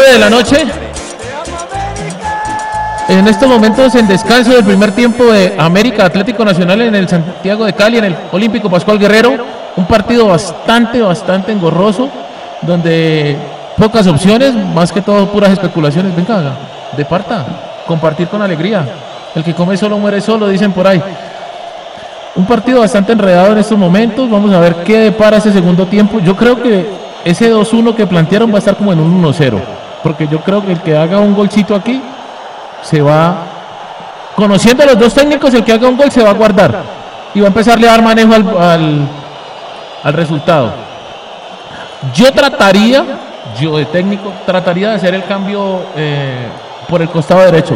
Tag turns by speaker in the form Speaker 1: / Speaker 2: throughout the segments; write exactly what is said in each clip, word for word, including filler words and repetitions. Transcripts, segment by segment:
Speaker 1: de la noche. En estos momentos en descanso del primer tiempo de América Atlético Nacional en el Santiago de Cali, en el Olímpico Pascual Guerrero. Un partido bastante, bastante engorroso, donde pocas opciones, más que todo puras especulaciones. Venga, de parta, compartir con alegría. El que come solo muere solo, dicen por ahí. Un partido bastante enredado en estos momentos. Vamos a ver qué depara ese segundo tiempo. Yo creo que ese dos uno que plantearon va a estar como en un uno cero, porque yo creo que el que haga un golcito aquí se va, conociendo a los dos técnicos, el que haga un gol se va a guardar y va a empezarle a dar manejo al, al, al resultado. Yo trataría, yo de técnico, trataría de hacer el cambio eh, por el costado derecho.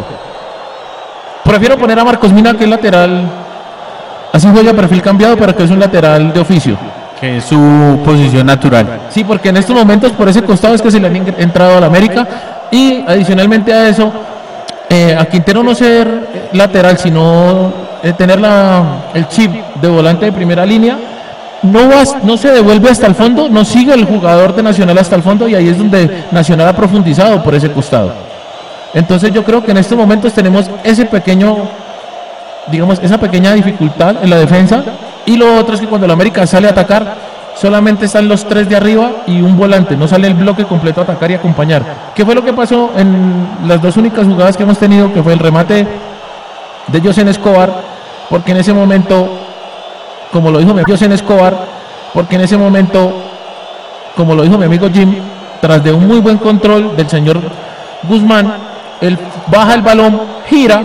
Speaker 1: Prefiero poner a Marcos Mina, que es lateral, así juega perfil cambiado, pero que es un lateral de oficio,
Speaker 2: que es su posición natural.
Speaker 1: Sí, porque en estos momentos por ese costado es que se le han entrado a la América. Y adicionalmente a eso, eh, a Quintero no ser lateral, sino eh, tener la, el chip de volante de primera línea, no, va, no se devuelve hasta el fondo, no sigue el jugador de Nacional hasta el fondo, y ahí es donde Nacional ha profundizado por ese costado. Entonces yo creo que en estos momentos tenemos ese pequeño, digamos, esa pequeña dificultad en la defensa. Y lo otro es que cuando la América sale a atacar, solamente están los tres de arriba y un volante, no sale el bloque completo a atacar y acompañar. ¿Qué fue lo que pasó en las dos únicas jugadas que hemos tenido? Que fue el remate de José Escobar, porque en ese momento, como lo dijo mi amigo José Escobar, porque en ese momento, como lo dijo mi amigo Jim, tras de un muy buen control del señor Guzmán, él baja el balón, gira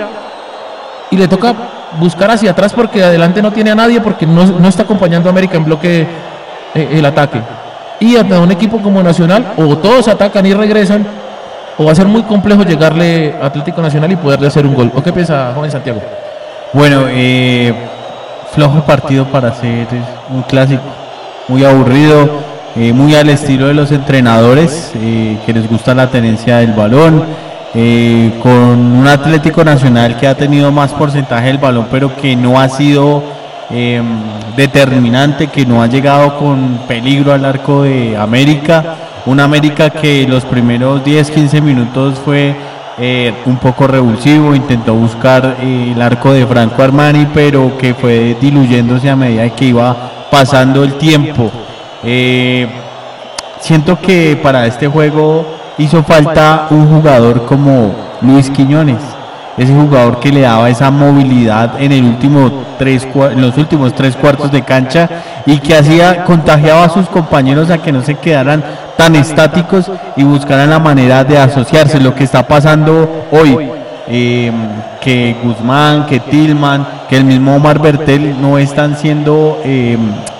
Speaker 1: y le toca buscar hacia atrás, porque adelante no tiene a nadie, porque no, no está acompañando a América en bloque eh, el ataque. Y a un equipo como Nacional, o todos atacan y regresan, o va a ser muy complejo llegarle a Atlético Nacional y poderle hacer un gol. ¿O qué piensa, joven Santiago?
Speaker 2: Bueno, eh, flojo partido para ser un clásico, muy aburrido, eh, muy al estilo de los entrenadores, eh, que les gusta la tenencia del balón. Eh, con un Atlético Nacional que ha tenido más porcentaje del balón, pero que no ha sido eh, determinante, que no ha llegado con peligro al arco de América. Una América que los primeros diez quince minutos fue eh, un poco revulsivo, intentó buscar eh, el arco de Franco Armani, pero que fue diluyéndose a medida que iba pasando el tiempo. Eh, siento que para este juego hizo falta un jugador como Luis Quiñones, ese jugador que le daba esa movilidad en el último tres, en los últimos tres cuartos de cancha, y que hacía, contagiaba a sus compañeros a que no se quedaran tan estáticos y buscaran la manera de asociarse. Lo que está pasando hoy, eh, que Guzmán, que Tillman, que el mismo Omar Bertel no están siendo eh,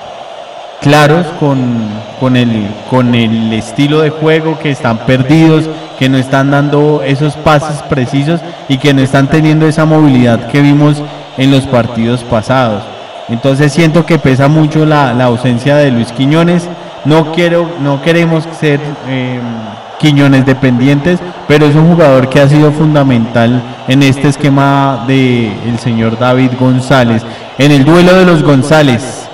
Speaker 2: claros con, con, el, con el estilo de juego, que están perdidos, que no están dando esos pases precisos y que no están teniendo esa movilidad que vimos en los partidos pasados. Entonces siento que pesa mucho la, la ausencia de Luis Quiñones. No quiero, no queremos ser eh, Quiñones dependientes, pero es un jugador que ha sido fundamental en este esquema del señor David González. En el duelo de los González,